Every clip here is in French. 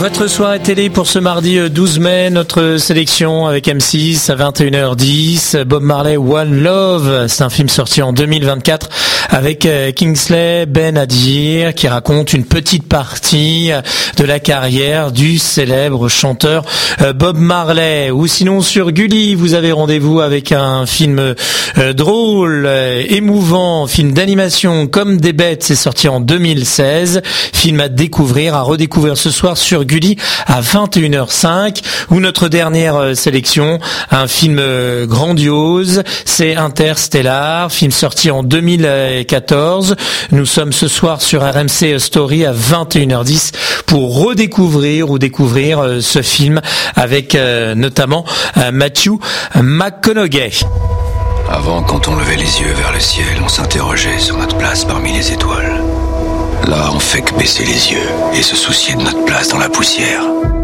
Votre soirée télé pour ce mardi 12 mai, notre sélection avec M6 à 21h10, Bob Marley One Love, c'est un film sorti en 2024 avec Kingsley Ben-Adir qui raconte une petite partie de la carrière du célèbre chanteur Bob Marley. Ou sinon sur Gulli, vous avez rendez-vous avec un film drôle, émouvant, film d'animation comme des bêtes, c'est sorti en 2016, film à découvrir, à redécouvrir ce soir sur Gulli à 21h05. Ou notre dernière sélection, un film grandiose, c'est Interstellar, film sorti en 2014. Nous sommes ce soir sur RMC Story à 21h10 pour redécouvrir ou découvrir ce film avec notamment Matthew McConaughey. Avant, quand on levait les yeux vers le ciel, on s'interrogeait sur notre place parmi les étoiles. Là, on fait que baisser les yeux et se soucier de notre place dans la poussière.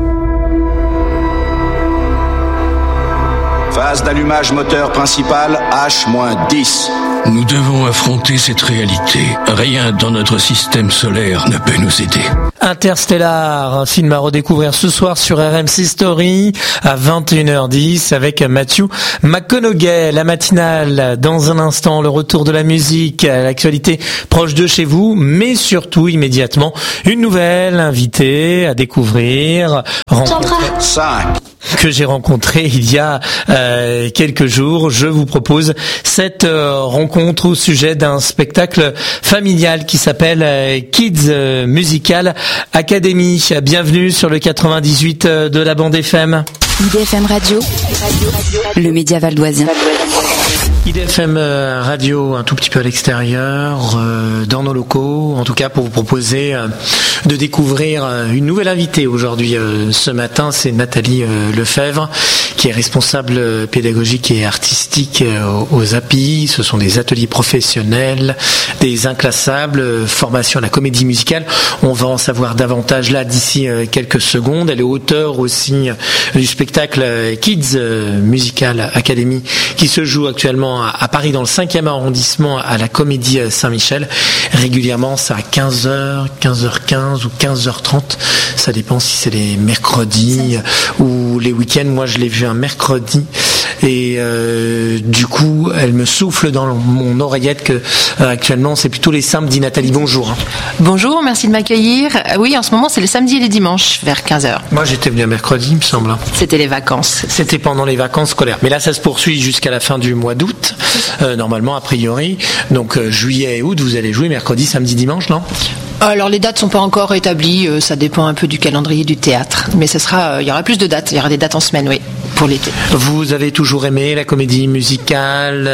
Phase d'allumage moteur principal H-10. Nous devons affronter cette réalité. Rien dans notre système solaire ne peut nous aider. Interstellar, un film à redécouvrir ce soir sur RMC Story à 21h10 avec Matthew McConaughey. La matinale, dans un instant, le retour de la musique, l'actualité proche de chez vous, mais surtout immédiatement une nouvelle invitée à découvrir. Que j'ai rencontré il y a quelques jours. Je vous propose cette rencontre au sujet d'un spectacle familial qui s'appelle Kids Musical Academy. Bienvenue sur le 98 de la bande FM. IDFM Radio, le média valdoisien. IDFM Radio, un tout petit peu à l'extérieur, dans nos locaux, en tout cas pour vous proposer de découvrir une nouvelle invitée aujourd'hui. Ce matin, c'est Nathalie Lefebvre, qui est responsable pédagogique et artistique aux API. Ce sont des ateliers professionnels, des inclassables, formation à la comédie musicale. On va en savoir davantage là d'ici quelques secondes. Elle est auteure aussi du spectacle Kids Musical Academy qui se joue actuellement à Paris dans le 5e arrondissement à la Comédie Saint-Michel. Régulièrement, c'est à 15h, 15h15 ou 15h30. Ça dépend si c'est les mercredis ou les week-ends. Moi, je l'ai vu un mercredi et du coup, elle me souffle dans mon oreillette que actuellement, c'est plutôt les samedis. Nathalie, bonjour. Bonjour, merci de m'accueillir. Oui, en ce moment, c'est les samedis et les dimanches vers 15h. Moi, j'étais venu un mercredi, il me semble. C'était les vacances. C'était pendant les vacances scolaires. Mais là, ça se poursuit jusqu'à la fin du mois d'août, normalement, a priori. Donc, juillet et août, vous allez jouer mercredi, samedi, dimanche, non ? Alors les dates sont pas encore établies, ça dépend un peu du calendrier du théâtre, mais il y aura plus de dates, il y aura des dates en semaine, oui, pour l'été. Vous avez toujours aimé la comédie musicale,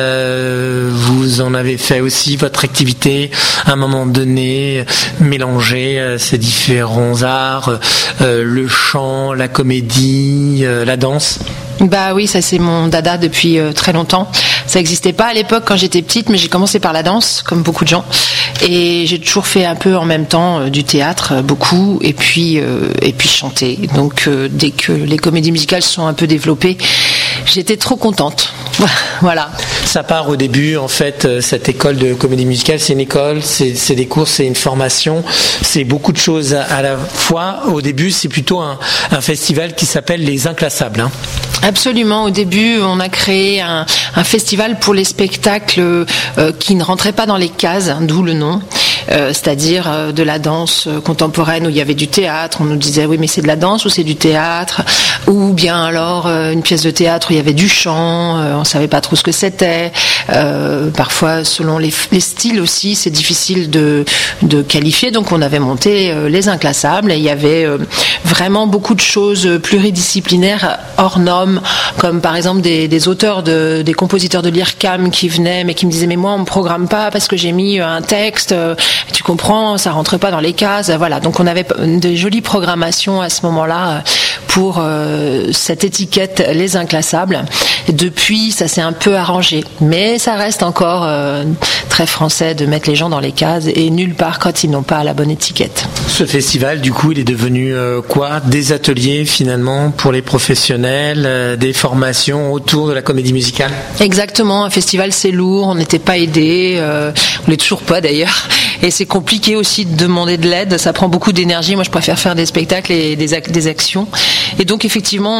vous en avez fait aussi votre activité à un moment donné, mélanger ces différents arts, le chant, la comédie, la danse. Bah oui, ça c'est mon dada depuis très longtemps. Ça n'existait pas à l'époque quand j'étais petite, mais j'ai commencé par la danse, comme beaucoup de gens. Et j'ai toujours fait un peu en même temps du théâtre, beaucoup, et puis chanter. Donc dès que les comédies musicales sont un peu développées, j'étais trop contente. Voilà. Ça part au début, en fait, cette école de comédie musicale, c'est une école, c'est des cours, c'est une formation, c'est beaucoup de choses à la fois. Au début, c'est plutôt un festival qui s'appelle Les Inclassables. Hein. Absolument. Au début, on a créé un festival pour les spectacles qui ne rentraient pas dans les cases, d'où le nom. C'est-à-dire de la danse contemporaine où il y avait du théâtre. On nous disait oui mais c'est de la danse ou c'est du théâtre, ou bien alors une pièce de théâtre où il y avait du chant, on savait pas trop ce que c'était. Parfois selon les styles aussi c'est difficile de qualifier, donc on avait monté les inclassables et il y avait vraiment beaucoup de choses pluridisciplinaires hors normes, comme par exemple des auteurs des compositeurs de l'IRCAM qui venaient mais qui me disaient mais moi on me programme pas parce que j'ai mis un texte, tu comprends, ça rentre pas dans les cases. Voilà, donc on avait des jolies programmations à ce moment-là pour cette étiquette Les Inclassables. Et depuis, ça s'est un peu arrangé, mais ça reste encore très français de mettre les gens dans les cases et nulle part quand ils n'ont pas la bonne étiquette. Ce festival, du coup, il est devenu quoi ? Des ateliers finalement pour les professionnels, des formations autour de la comédie musicale ? Exactement, un festival c'est lourd, on n'était pas aidés, on l'est toujours pas d'ailleurs, et c'est compliqué aussi de demander de l'aide, ça prend beaucoup d'énergie. Moi je préfère faire des spectacles et des actions, et donc effectivement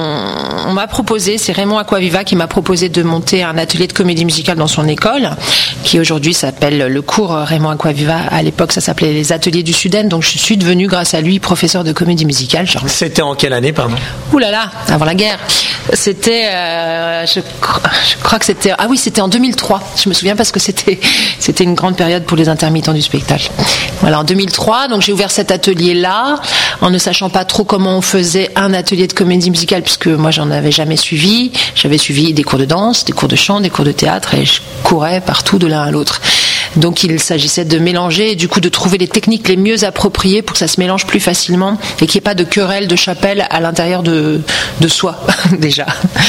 on m'a proposé, c'est Raymond Acquaviva qui m'a proposé de monter un atelier de comédie musicale dans son école, qui aujourd'hui s'appelle le cours Raymond Acquaviva. À l'époque ça s'appelait les ateliers du Sud-End, donc je suis devenue grâce à lui professeur de comédie musicale. C'était en quelle année, pardon ? Ouh là là, avant la guerre. C'était, je crois que c'était, ah oui, c'était en 2003. Je me souviens parce que c'était une grande période pour les intermittents du spectacle. Voilà, en 2003, donc j'ai ouvert cet atelier-là, en ne sachant pas trop comment on faisait un atelier de comédie musicale, puisque moi j'en avais jamais suivi. J'avais suivi des cours de danse, des cours de chant, des cours de théâtre, et je courais partout de l'un à l'autre. Donc il s'agissait de mélanger et du coup de trouver les techniques les mieux appropriées pour que ça se mélange plus facilement et qu'il n'y ait pas de querelle, de chapelle à l'intérieur de soi déjà,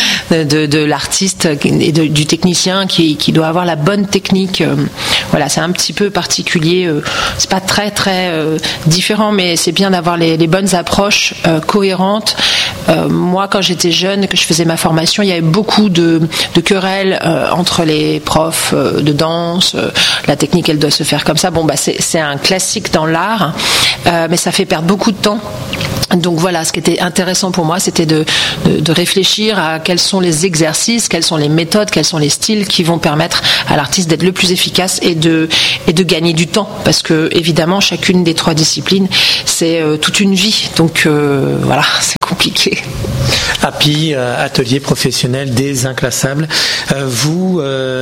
de l'artiste et du technicien qui doit avoir la bonne technique. Voilà, c'est un petit peu particulier, c'est pas très très différent, mais c'est bien d'avoir les bonnes approches cohérentes. Moi quand j'étais jeune, que je faisais ma formation, il y avait beaucoup de querelles entre les profs de danse. La technique, elle doit se faire comme ça. Bon, bah, c'est un classique dans l'art, mais ça fait perdre beaucoup de temps. Donc voilà, ce qui était intéressant pour moi, c'était de réfléchir à quels sont les exercices, quelles sont les méthodes, quels sont les styles qui vont permettre à l'artiste d'être le plus efficace et de gagner du temps. Parce que, évidemment, chacune des trois disciplines, c'est toute une vie. Donc voilà, c'est compliqué. Happy, atelier professionnel des Inclassables. Vous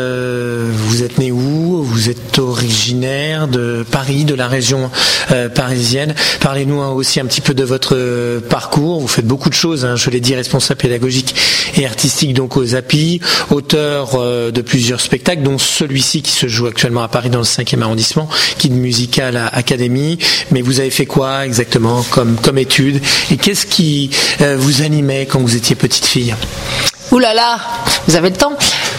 êtes né où ? Vous êtes originaire de Paris, de la région parisienne. Parlez-nous aussi un petit peu de votre parcours. Vous faites beaucoup de choses, je l'ai dit, responsable pédagogique et artistique donc aux Happy, auteur de plusieurs spectacles, dont celui-ci qui se joue actuellement à Paris dans le 5e arrondissement, Kid Musical Academy. Mais vous avez fait quoi exactement comme études ? Et qu'est-ce qui vous animait quand vous étiez petite fille ? Ouh là là, vous avez le temps.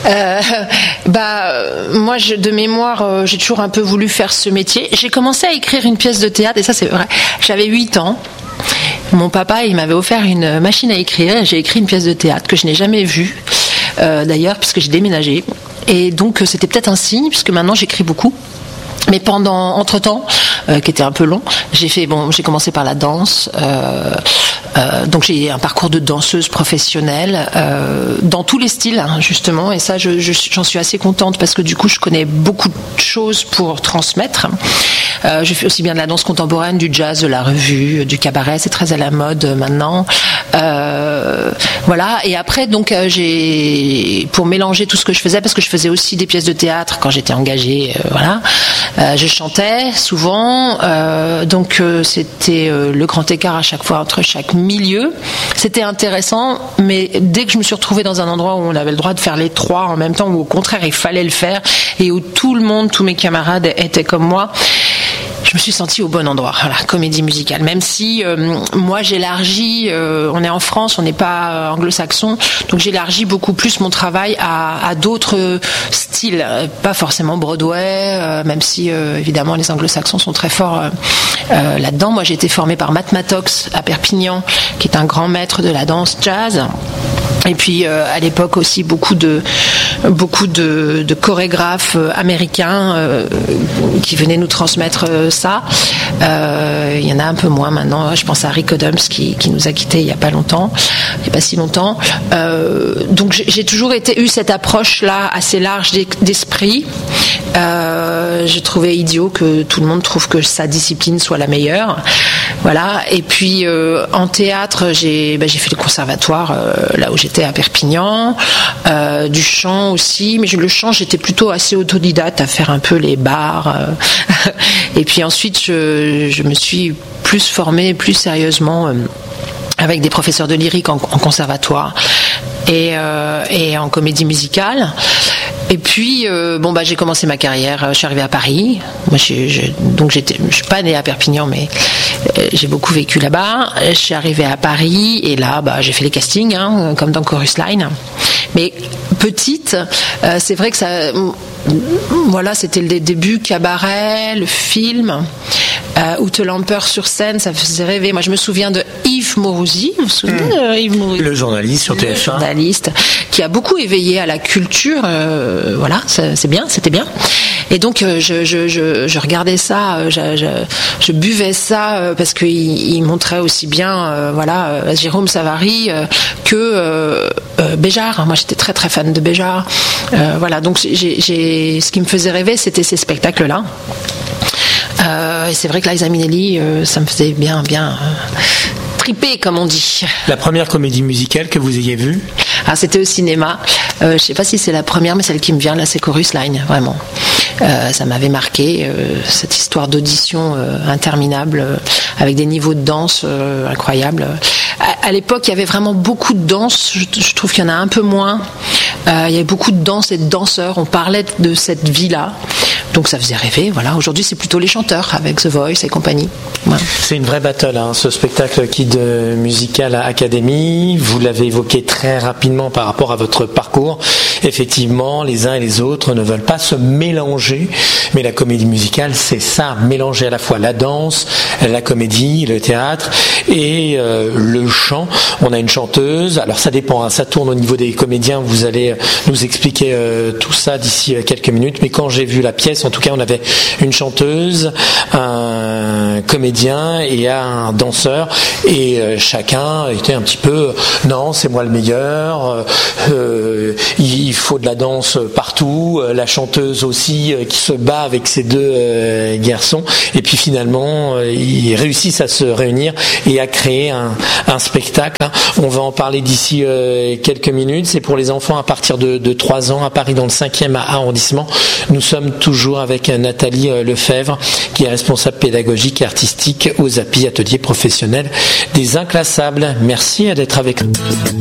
Moi, de mémoire, j'ai toujours un peu voulu faire ce métier. J'ai commencé à écrire une pièce de théâtre, et ça c'est vrai. J'avais 8 ans. Mon papa, il m'avait offert une machine à écrire, et j'ai écrit une pièce de théâtre que je n'ai jamais vue, d'ailleurs, puisque j'ai déménagé. Et donc, c'était peut-être un signe, puisque maintenant j'écris beaucoup. Mais entre-temps, qui était un peu long, j'ai commencé par la danse. Donc j'ai un parcours de danseuse professionnelle dans tous les styles, justement, et ça j'en suis assez contente parce que du coup je connais beaucoup de choses pour transmettre. Je fais aussi bien de la danse contemporaine, du jazz, de la revue, du cabaret, c'est très à la mode maintenant. Voilà, et après donc pour mélanger tout ce que je faisais, parce que je faisais aussi des pièces de théâtre quand j'étais engagée, voilà. Je chantais souvent, donc c'était le grand écart à chaque fois entre chaque milieu. C'était intéressant, mais dès que je me suis retrouvée dans un endroit où on avait le droit de faire les trois en même temps, où au contraire il fallait le faire, et où tout le monde, tous mes camarades étaient comme moi, je me suis sentie au bon endroit. Voilà, comédie musicale. Même si moi j'élargis, on est en France, on n'est pas anglo-saxon, donc j'élargis beaucoup plus mon travail à d'autres styles, pas forcément Broadway, même si évidemment les anglo-saxons sont très forts là-dedans. Moi j'ai été formée par Matt Mattox à Perpignan, qui est un grand maître de la danse jazz. Et puis à l'époque aussi beaucoup de chorégraphes américains qui venaient nous transmettre ça. Il y en a un peu moins maintenant. Je pense à Rick Adams qui nous a quittés il y a pas si longtemps. Donc j'ai toujours eu cette approche là assez large d'esprit. Je trouvais idiot que tout le monde trouve que sa discipline soit la meilleure. Voilà. Et puis en théâtre, j'ai fait le conservatoire là où j'étais à Perpignan, du chant aussi, mais le chant j'étais plutôt assez autodidacte à faire un peu les bars. Et puis ensuite je me suis plus formée plus sérieusement avec des professeurs de lyrique en conservatoire et en comédie musicale. Et puis, j'ai commencé ma carrière. Je suis arrivée à Paris. Moi, je suis pas née à Perpignan, mais j'ai beaucoup vécu là-bas. Je suis arrivée à Paris et là, j'ai fait les castings, comme dans Chorus Line. Mais petite, c'est vrai que ça, c'était le début, cabaret, le film. Outelampeur sur scène, ça faisait rêver. Moi, je me souviens de Yves Mourouzi. Vous vous souvenez de Yves Mourouzi ? Le journaliste sur TF1. Le journaliste qui a beaucoup éveillé à la culture. C'était bien. Et donc, je regardais ça, je buvais ça parce qu'il montrait aussi bien, Jérôme Savary que Béjart. Moi, j'étais très très fan de Béjart. Donc ce qui me faisait rêver, c'était ces spectacles-là. Et c'est vrai que Liza Minnelli, ça me faisait bien triper, comme on dit. La première comédie musicale que vous ayez vue ? C'était au cinéma. Je sais pas si c'est la première, mais celle qui me vient là, c'est Chorus Line, vraiment. Ça m'avait marqué, cette histoire d'audition interminable, avec des niveaux de danse incroyables. À l'époque, il y avait vraiment beaucoup de danse. Je trouve qu'il y en a un peu moins. Il y avait beaucoup de danse et de danseurs. On parlait de cette vie-là. Donc ça faisait rêver, voilà. Aujourd'hui, c'est plutôt les chanteurs avec The Voice et compagnie. Ouais. C'est une vraie battle, ce spectacle Kid Musical Academy. Vous l'avez évoqué très rapidement par rapport à votre parcours. Effectivement, les uns et les autres ne veulent pas se mélanger, mais la comédie musicale, c'est ça, mélanger à la fois la danse, la comédie, le théâtre et le chant. On a une chanteuse, alors ça dépend, ça tourne au niveau des comédiens, vous allez nous expliquer tout ça d'ici quelques minutes, mais quand j'ai vu la pièce, en tout cas, on avait une chanteuse, un comédien et un danseur, et chacun était un petit peu non, c'est moi le meilleur, il faut de la danse partout, la chanteuse aussi qui se bat avec ses deux garçons, et puis finalement ils réussissent à se réunir et à créer un spectacle. On va en parler d'ici quelques minutes. C'est pour les enfants à partir de 3 ans à Paris dans le 5e arrondissement. Nous sommes toujours avec Nathalie Lefebvre, qui est responsable pédagogique et artistique aux API, ateliers professionnels des inclassables. Merci d'être avec nous.